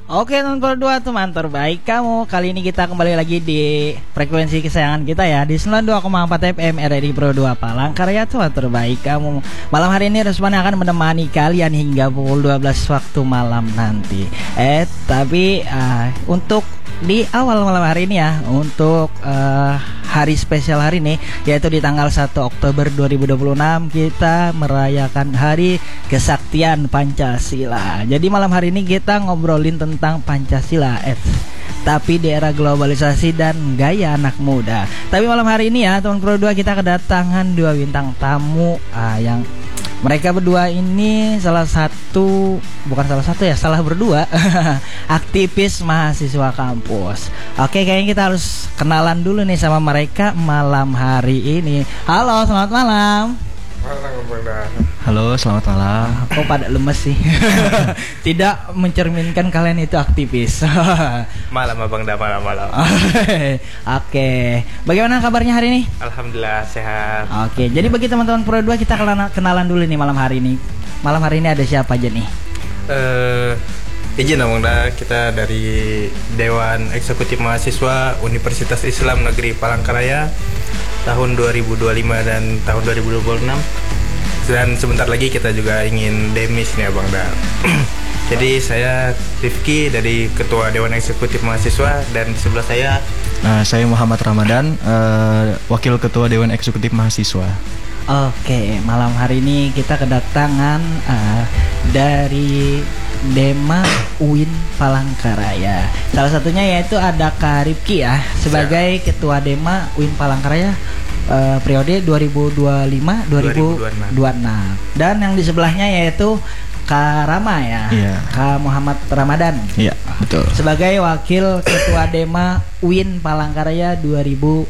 Oke, nomor 2 teman terbaik kamu. Kali ini kita kembali lagi di frekuensi kesayangan kita ya, di 92,4 FM RRI Pro 2 Palangkaraya, teman terbaik kamu. Malam hari ini Rusman akan menemani kalian hingga pukul 12 waktu malam nanti. Tapi untuk di awal malam hari ini ya, untuk hari spesial hari ini, yaitu di tanggal 1 Oktober 2026 kita merayakan Hari Kesaktian Pancasila. Jadi malam hari ini kita ngobrolin tentang Pancasila, tapi di era globalisasi dan gaya anak muda. Tapi malam hari ini ya teman Pro 2, kita kedatangan dua bintang tamu yang mereka berdua ini salah berdua aktivis mahasiswa kampus. Oke, kayaknya kita harus kenalan dulu nih sama mereka malam hari ini. Halo, selamat malam. Halo, selamat malam. Kok pada lemes sih? Tidak mencerminkan kalian itu aktivis. Malam Abang dah, malam. Oke. Bagaimana kabarnya hari ini? Alhamdulillah sehat. Oke, jadi bagi teman-teman Pro 2 kita kenalan dulu nih malam hari ini. Malam hari ini ada siapa aja nih? Izin Abang dah, kita dari Dewan Eksekutif Mahasiswa Universitas Islam Negeri Palangkaraya tahun 2025 dan tahun 2026. Dan sebentar lagi kita juga ingin demis nih Abang dah. Jadi saya Rifki dari Ketua Dewan Eksekutif Mahasiswa, dan di sebelah saya Muhammad Ramadan, Wakil Ketua Dewan Eksekutif Mahasiswa. Oke, malam hari ini kita kedatangan dari Dema UIN Palangkaraya. Salah satunya yaitu ada Kak Rifki ya, sebagai Ketua Dema UIN Palangkaraya periode 2025-2026. Dan yang di sebelahnya yaitu Kak Rama ya, Kak Muhammad Ramadan. Iya, betul. Sebagai Wakil Ketua Dema UIN Palangkaraya 2026.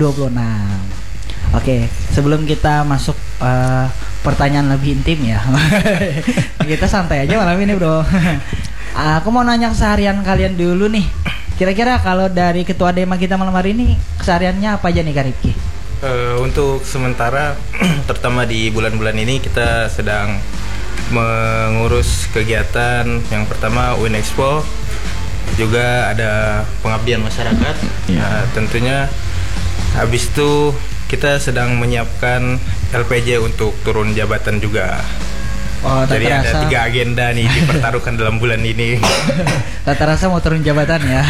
Oke, sebelum kita masuk pertanyaan lebih intim ya, kita santai aja malam ini bro. Aku mau nanya keseharian kalian dulu nih. Kira-kira kalau dari Ketua Dema kita malam hari ini, kesehariannya apa aja nih Kak Rifki? Untuk sementara, terutama di bulan-bulan ini kita sedang mengurus kegiatan. Yang pertama UIN Expo, juga ada pengabdian masyarakat. Tentunya habis itu kita sedang menyiapkan LPJ untuk turun jabatan juga. Jadi ada 3 agenda nih dipertaruhkan dalam bulan ini. Tak terasa mau turun jabatan ya.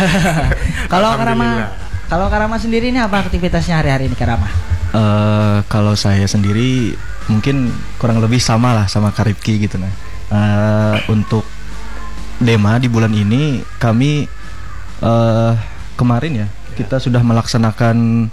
Kalau Karama sendiri ini apa aktivitasnya hari-hari ini Karama? Kalau saya sendiri mungkin kurang lebih sama lah sama Kak Rifki gitu nah. Untuk Dema di bulan ini kami kemarin ya kita sudah melaksanakan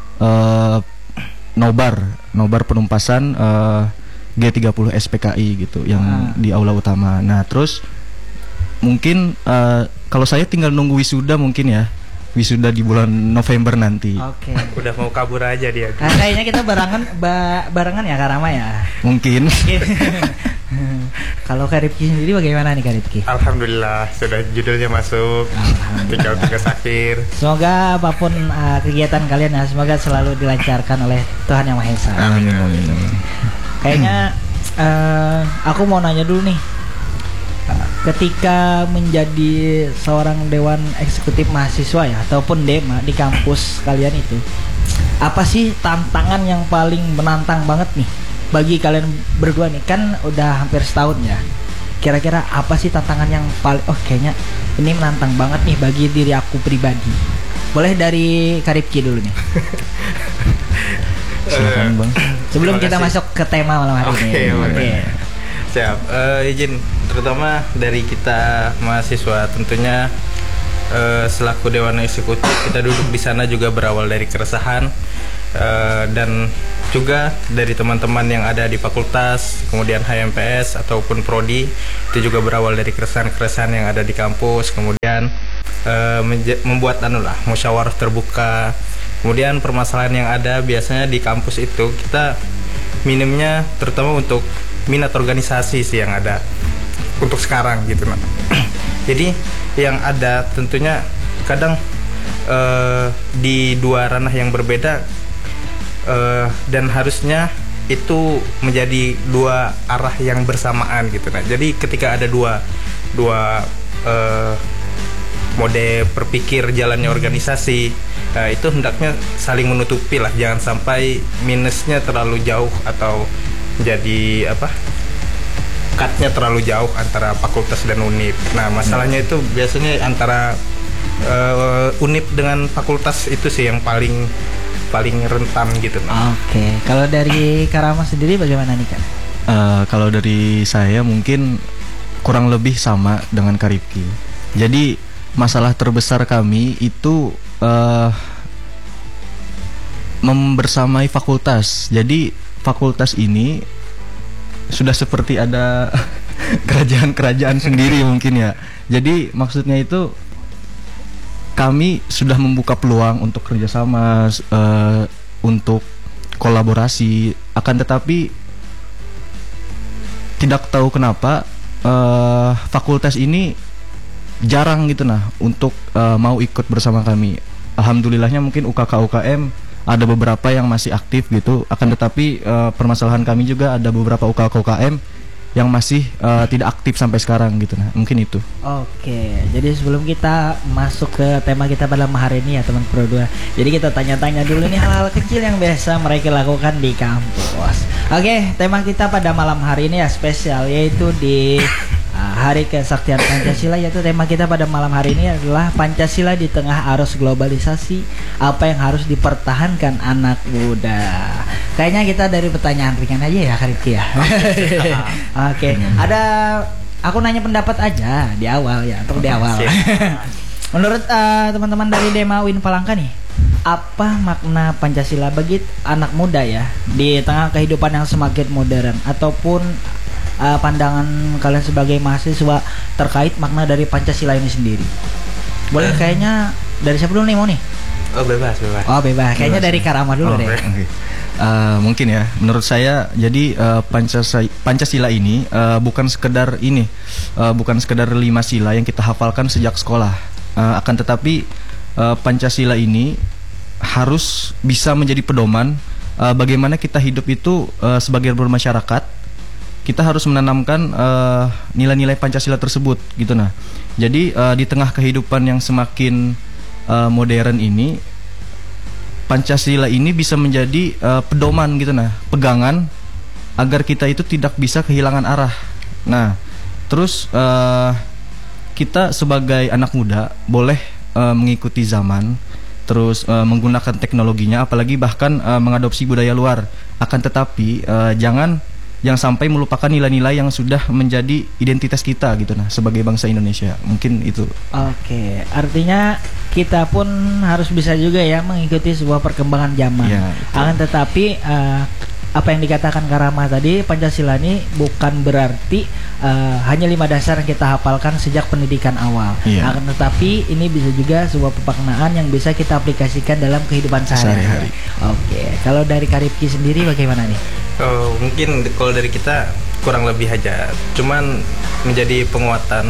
nobar penumpasan G30 SPKI gitu yang di aula utama. Nah terus mungkin kalau saya tinggal nunggu wisuda mungkin ya, wisuda di bulan November nanti. Oke. Udah mau kabur aja dia. Kayaknya kita barengan ya Kak Rama ya. Mungkin. Kalau Kak Rifki sendiri bagaimana nih Kak Rifki? Alhamdulillah sudah judulnya masuk. Tinggal tugas akhir. Semoga apapun kegiatan kalian ya, semoga selalu dilancarkan oleh Tuhan Yang Maha Esa. Amin. Kayaknya aku mau nanya dulu nih. Ketika menjadi seorang Dewan Eksekutif Mahasiswa ya, ataupun Dema di kampus kalian itu, apa sih tantangan yang paling menantang banget nih bagi kalian berdua nih? Kan udah hampir setahun ya. Kira-kira apa sih tantangan yang paling kayaknya ini menantang banget nih bagi diri aku pribadi? Boleh dari Kak Rifki dulu nih. Silakan Bang. Sebelum kita masuk ke tema malam hari ini. Oke. Siap. Izin terutama dari kita mahasiswa, tentunya selaku Dewan Eksekutif kita duduk di sana juga berawal dari keresahan, dan juga dari teman-teman yang ada di fakultas, kemudian HMPS ataupun prodi, itu juga berawal dari keresahan-keresahan yang ada di kampus, kemudian membuat musyawarah terbuka. Kemudian permasalahan yang ada biasanya di kampus itu kita minimnya terutama untuk minat organisasi sih yang ada untuk sekarang gitu nah. Jadi yang ada tentunya kadang di dua ranah yang berbeda, dan harusnya itu menjadi dua arah yang bersamaan gitu nah. Jadi ketika ada dua mode berpikir, jalannya organisasi. Itu hendaknya saling menutupi lah, jangan sampai minusnya terlalu jauh atau jadi cutnya terlalu jauh antara fakultas dan univ. Nah, masalahnya itu biasanya antara univ dengan fakultas itu sih yang paling rentan gitu. Oke, kalau dari Karama sendiri bagaimana nih Kak? Kalau dari saya mungkin kurang lebih sama dengan Karipki. Jadi masalah terbesar kami itu membersamai fakultas. Jadi fakultas ini sudah seperti ada kerajaan-kerajaan sendiri mungkin ya. Jadi maksudnya itu kami sudah membuka peluang untuk kerjasama, untuk kolaborasi. Akan tetapi tidak tahu kenapa fakultas ini jarang gitu untuk mau ikut bersama kami. Alhamdulillahnya mungkin UKK UKM ada beberapa yang masih aktif gitu. Akan tetapi permasalahan kami juga ada beberapa UKK UKM yang masih tidak aktif sampai sekarang gitu. Mungkin itu. Oke, jadi sebelum kita masuk ke tema kita pada hari ini ya teman Pro 2, jadi kita tanya-tanya dulu nih hal-hal kecil yang biasa mereka lakukan di kampus. Oke, tema kita pada malam hari ini ya spesial, yaitu di Hari Kesaktian Pancasila, yaitu tema kita pada malam hari ini adalah Pancasila di tengah arus globalisasi, apa yang harus dipertahankan anak muda. Kayaknya kita dari pertanyaan ringan aja ya Karipki ya. Oke, ada aku nanya pendapat aja di awal ya, untuk di awal. Menurut teman-teman dari Dema Win Palangka nih, apa makna Pancasila bagi anak muda ya di tengah kehidupan yang semakin modern, ataupun pandangan kalian sebagai mahasiswa terkait makna dari Pancasila ini sendiri? Boleh kayaknya dari siapa dulu nih mau nih? Bebas. Bebas. Kayaknya dari Karama dulu deh. Okay. Mungkin ya, menurut saya jadi Pancasila ini bukan sekedar bukan sekedar 5 sila yang kita hafalkan sejak sekolah. Akan tetapi Pancasila ini harus bisa menjadi pedoman bagaimana kita hidup itu sebagai bermasyarakat. Kita harus menanamkan nilai-nilai Pancasila tersebut gitu. Jadi di tengah kehidupan yang semakin modern ini, Pancasila ini bisa menjadi pedoman gitu, pegangan agar kita itu tidak bisa kehilangan arah. Nah, terus kita sebagai anak muda boleh mengikuti zaman, terus menggunakan teknologinya, apalagi bahkan mengadopsi budaya luar. Akan tetapi jangan sampai melupakan nilai-nilai yang sudah menjadi identitas kita gitu sebagai bangsa Indonesia. Mungkin itu. Oke, artinya kita pun harus bisa juga ya mengikuti sebuah perkembangan zaman. Ya, akan tetapi apa yang dikatakan Karama tadi, Pancasila ini bukan berarti hanya 5 dasar yang kita hafalkan sejak pendidikan awal. Ya. Akan tetapi ini bisa juga sebuah pemaknaan yang bisa kita aplikasikan dalam kehidupan sehari-hari. Oke, kalau dari Karipki sendiri bagaimana nih? Mungkin kalau dari kita kurang lebih aja, cuman menjadi penguatan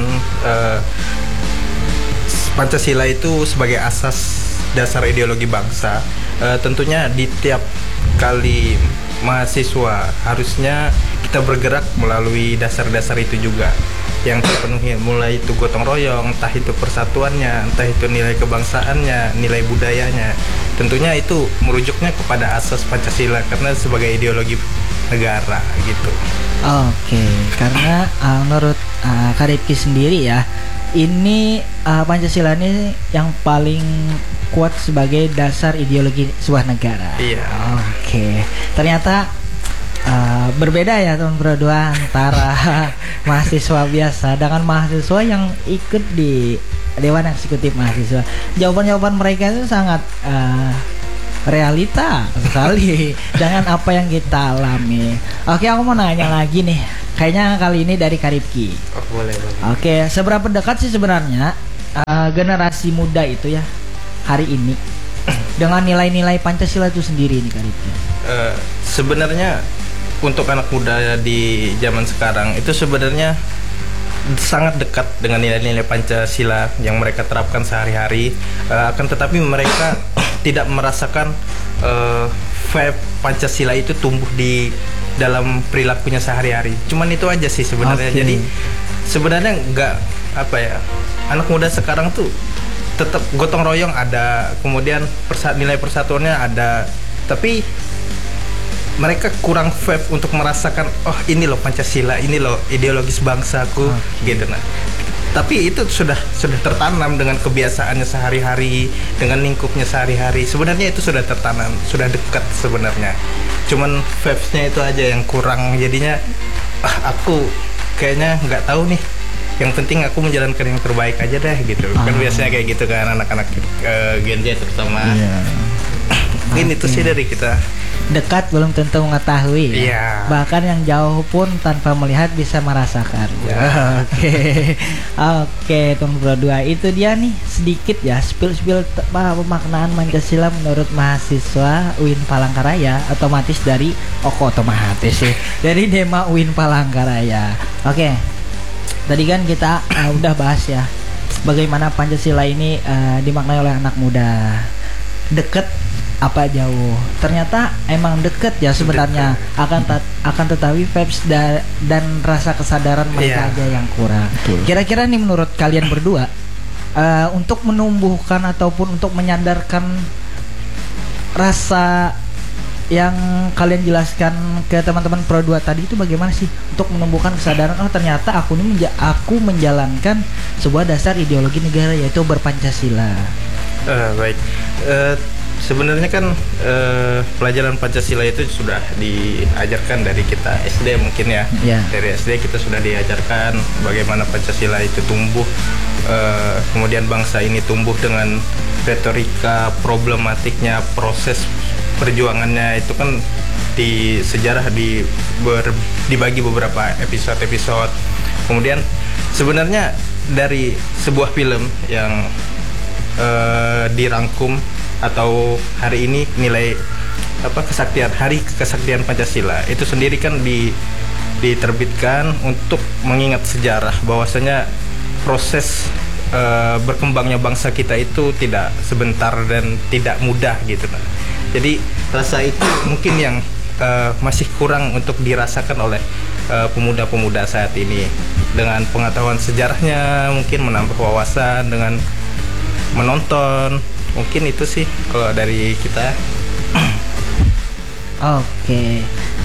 Pancasila itu sebagai asas dasar ideologi bangsa. Tentunya di tiap kali mahasiswa harusnya kita bergerak melalui dasar-dasar itu juga yang terpenuhi, mulai itu gotong royong, entah itu persatuannya, entah itu nilai kebangsaannya, nilai budayanya. Tentunya itu merujuknya kepada asas Pancasila karena sebagai ideologi negara gitu. Oke, karena menurut Karipki sendiri ya, ini Pancasila ini yang paling kuat sebagai dasar ideologi sebuah negara. Iya. Oke, ternyata berbeda ya teman berdua antara mahasiswa biasa dengan mahasiswa yang ikut di Dewan Eksekutif Mahasiswa. Jawaban-jawaban mereka itu sangat realita sekali dengan apa yang kita alami. Oke, aku mau nanya lagi nih. Kayaknya kali ini dari Karipki. Boleh. Oke, seberapa dekat sih sebenarnya generasi muda itu ya hari ini dengan nilai-nilai Pancasila itu sendiri nih Karipki? Sebenarnya untuk anak muda di zaman sekarang itu sebenarnya sangat dekat dengan nilai-nilai Pancasila yang mereka terapkan sehari-hari. Akan tetapi mereka tidak merasakan vibe Pancasila itu tumbuh di dalam perilakunya sehari-hari. Cuman itu aja sih sebenarnya. Okay. Jadi sebenarnya nggak anak muda sekarang tuh tetap gotong royong ada, kemudian nilai persatuannya ada, tapi mereka kurang vibe untuk merasakan oh ini loh Pancasila, ini loh ideologis bangsaku gitu. Nah, tapi itu sudah tertanam dengan kebiasaannya sehari-hari, dengan lingkupnya sehari-hari. Sebenarnya itu sudah tertanam, sudah dekat sebenarnya. Cuman vibes-nya itu aja yang kurang. Jadinya aku kayaknya nggak tahu nih. Yang penting aku menjalankan yang terbaik aja deh gitu. Kan biasanya kayak gitu kan anak-anak Gen Z terutama. Mungkin itu sih dari kita. Dekat belum tentu mengetahui ya. Bahkan yang jauh pun tanpa melihat bisa merasakan. Oke, Tung Berdua, itu dia nih sedikit ya spill pemaknaan Pancasila menurut mahasiswa UIN Palangkaraya, otomatis dari otomatis sih dari Dema UIN Palangkaraya. Oke. Tadi kan kita udah bahas ya bagaimana Pancasila ini dimaknai oleh anak muda. Deket apa jauh? Ternyata emang deket ya sebenarnya. Akan tetapi vibes dan rasa kesadaran mereka aja yang kurang. Kira-kira nih menurut kalian berdua untuk menumbuhkan ataupun untuk menyadarkan rasa yang kalian jelaskan ke teman-teman Pro 2 tadi itu bagaimana sih untuk menumbuhkan kesadaran ternyata aku menjalankan sebuah dasar ideologi negara yaitu berpancasila. Baik. Sebenarnya kan pelajaran Pancasila itu sudah diajarkan dari kita SD mungkin ya. Dari SD kita sudah diajarkan bagaimana Pancasila itu tumbuh, kemudian bangsa ini tumbuh dengan retorika, problematiknya, proses perjuangannya itu kan di sejarah dibagi beberapa episode. Kemudian sebenarnya dari sebuah film yang dirangkum atau hari ini nilai Hari Kesaktian Pancasila itu sendiri kan diterbitkan untuk mengingat sejarah bahwasanya proses berkembangnya bangsa kita itu tidak sebentar dan tidak mudah gitu. Jadi rasa itu mungkin yang masih kurang untuk dirasakan oleh pemuda-pemuda saat ini. Dengan pengetahuan sejarahnya mungkin menambah wawasan dengan menonton. Mungkin itu sih kalau dari kita. Oke.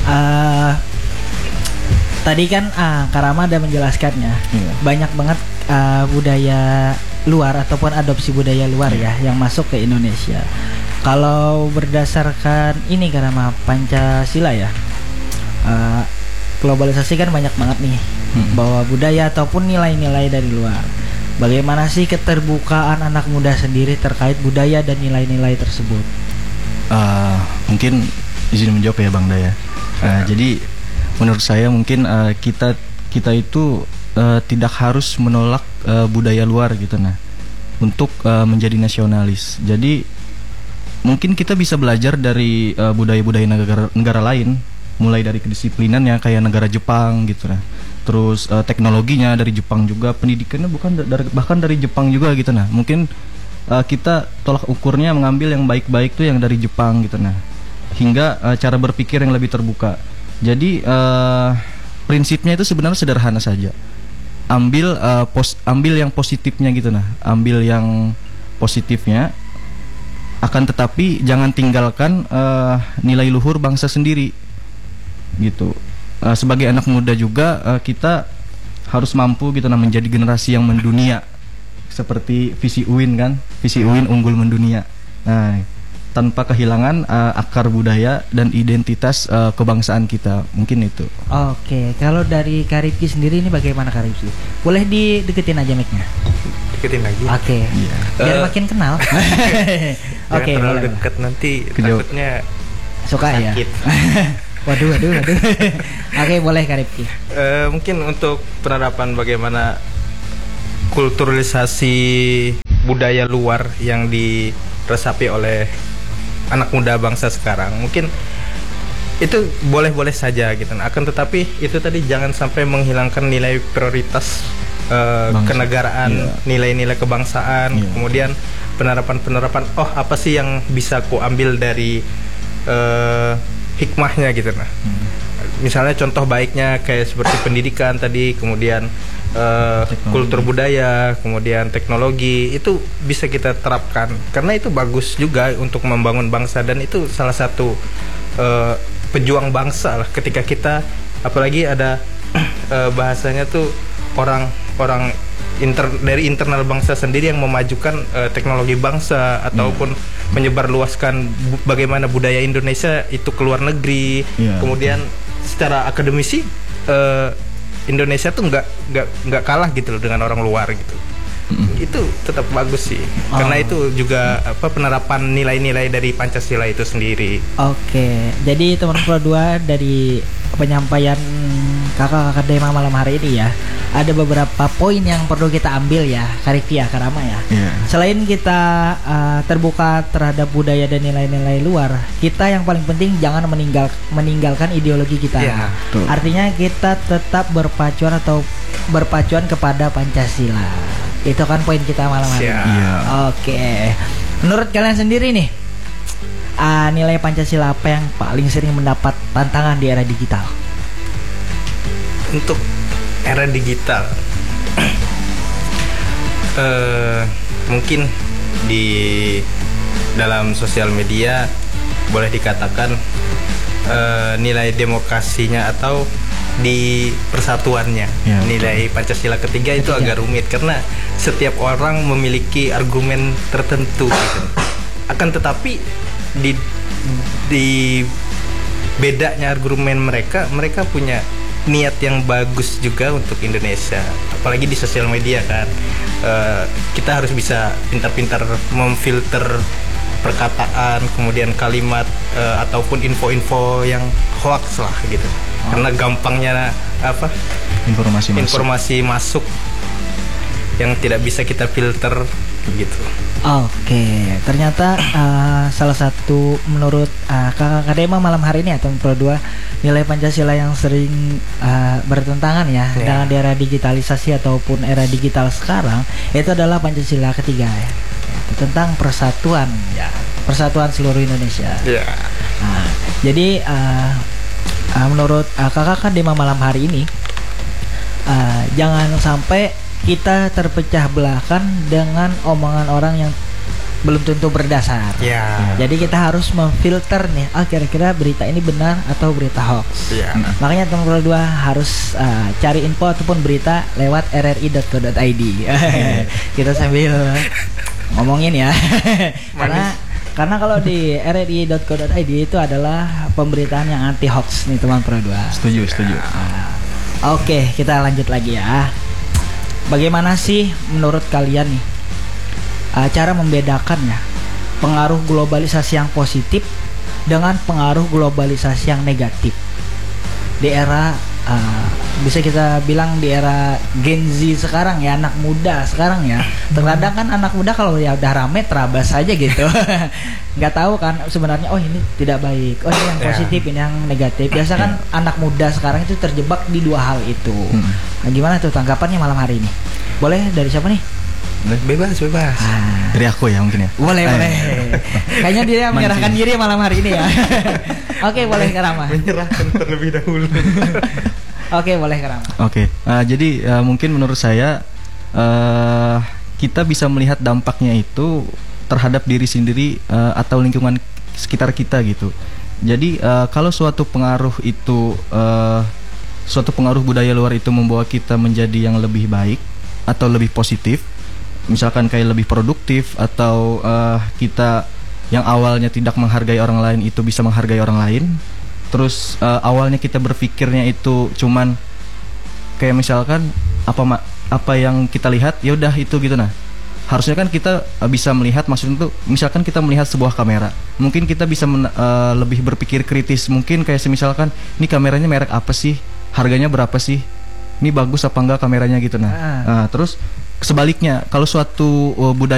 Tadi kan Karama ada menjelaskannya. Banyak banget budaya luar ataupun adopsi budaya luar ya yang masuk ke Indonesia. Kalau berdasarkan ini Karama Pancasila ya, globalisasi kan banyak banget nih bawa budaya ataupun nilai-nilai dari luar. Bagaimana sih keterbukaan anak muda sendiri terkait budaya dan nilai-nilai tersebut? Mungkin izin menjawab ya Bang Daya. Jadi menurut saya mungkin kita itu tidak harus menolak budaya luar gitu untuk menjadi nasionalis. Jadi mungkin kita bisa belajar dari budaya-budaya negara lain, mulai dari kedisiplinannya kayak negara Jepang gitu terus teknologinya dari Jepang juga, pendidikannya bahkan dari Jepang juga gitu mungkin kita tolak ukurnya mengambil yang baik-baik tuh yang dari Jepang gitu hingga cara berpikir yang lebih terbuka. Jadi prinsipnya itu sebenarnya sederhana saja, ambil yang positifnya gitu ambil yang positifnya, akan tetapi jangan tinggalkan nilai luhur bangsa sendiri gitu. Sebagai anak muda juga kita harus mampu gitu menjadi generasi yang mendunia seperti visi UIN kan, visi UIN unggul mendunia. Tanpa kehilangan akar budaya dan identitas kebangsaan kita, mungkin itu. Oke, kalau dari Karipki sendiri ini bagaimana Karipki? Boleh dideketin aja mic-nya. Deketin lagi. Oke. Biar makin kenal. Oke, terlalu dekat nanti takutnya suka sakit. Ya. Waduh. Oke, boleh Karipki. Mungkin untuk penerapan bagaimana kulturalisasi budaya luar yang diresapi oleh anak muda bangsa sekarang, mungkin itu boleh-boleh saja gitu. Akan tetapi itu tadi jangan sampai menghilangkan nilai prioritas kenegaraan, nilai-nilai kebangsaan, kemudian penerapan apa sih yang bisa ku ambil dari hikmahnya gitu misalnya contoh baiknya kayak seperti pendidikan tadi, kemudian kultur budaya, kemudian teknologi, itu bisa kita terapkan karena itu bagus juga untuk membangun bangsa, dan itu salah satu pejuang bangsa lah ketika kita, apalagi ada bahasanya tuh orang dari internal bangsa sendiri yang memajukan teknologi bangsa ataupun menyebarluaskan bagaimana budaya Indonesia itu ke luar negeri. Kemudian secara akademisi Indonesia tuh nggak kalah gitu loh dengan orang luar gitu. Itu tetap bagus sih, karena itu juga penerapan nilai-nilai dari Pancasila itu sendiri. Oke, jadi teman Pro 2 dari penyampaian kakak-kakak Dema malam hari ini ya, ada beberapa poin yang perlu kita ambil ya, Karifia, Karama ya. Selain kita terbuka terhadap budaya dan nilai-nilai luar, kita yang paling penting jangan meninggalkan ideologi kita. Artinya kita tetap berpacuan kepada Pancasila. Itu kan poin kita malam hari ini. Oke. Menurut kalian sendiri nih, nilai Pancasila apa yang paling sering mendapat tantangan di era digital? Untuk era digital, mungkin di dalam sosial media boleh dikatakan nilai demokrasinya atau di persatuannya, nilai Pancasila ketiga itu agak rumit karena setiap orang memiliki argumen tertentu gitu. Akan tetapi di bedanya argumen mereka punya niat yang bagus juga untuk Indonesia, apalagi di sosial media kan. Kita harus bisa pintar-pintar memfilter perkataan, kemudian kalimat ataupun info-info yang hoax lah gitu. Karena gampangnya informasi masuk yang tidak bisa kita filter begitu. Oke, ternyata salah satu menurut kakak Dema malam hari ini atau Pro 2, nilai Pancasila yang sering bertentangan ya dengan era digitalisasi ataupun era digital sekarang, itu adalah Pancasila ketiga ya, tentang persatuan ya, persatuan seluruh Indonesia. Nah, jadi menurut kakak Dema malam hari ini, jangan sampai kita terpecah belahkan dengan omongan orang yang belum tentu berdasar. Jadi kita harus memfilter nih, kira-kira berita ini benar atau berita hoax. Makanya teman-teman dua harus cari info ataupun berita lewat rri.co.id. Kita sambil ngomongin ya. Karena kalau di rri.co.id itu adalah pemberitaan yang anti hoax nih teman Pro 2. Setuju. Oke, kita lanjut lagi ya. Bagaimana sih menurut kalian nih cara membedakan ya pengaruh globalisasi yang positif dengan pengaruh globalisasi yang negatif di era bisa kita bilang di era Gen Z sekarang ya, anak muda sekarang ya. Terkadang kan anak muda kalau ya udah rame terabas aja gitu. Nggak tahu kan sebenarnya ini tidak baik, ini yang positif, ini yang negatif. Biasa kan anak muda sekarang itu terjebak di dua hal itu. Nah, gimana tuh tanggapannya malam hari ini? Boleh dari siapa nih? Bebas. Dari aku ya mungkin ya. Boleh. Kayaknya dia menyerahkan diri malam hari ini ya. Oke, boleh Karama. Menyerahkan terlebih dahulu. Oke, boleh Karama. Jadi mungkin menurut saya kita bisa melihat dampaknya itu terhadap diri sendiri atau lingkungan sekitar kita gitu. Jadi kalau suatu pengaruh budaya luar itu membawa kita menjadi yang lebih baik atau lebih positif, misalkan kayak lebih produktif, atau kita yang awalnya tidak menghargai orang lain itu bisa menghargai orang lain. Terus awalnya kita berpikirnya itu cuman kayak misalkan apa yang kita lihat ya udah itu gitu. Nah, harusnya kan kita bisa melihat, maksudnya tuh misalkan kita melihat sebuah kamera, mungkin kita bisa lebih berpikir kritis. Mungkin kayak misalkan ini kameranya merek apa sih, harganya berapa sih, ini bagus apa enggak kameranya gitu. Nah, terus sebaliknya kalau suatu budaya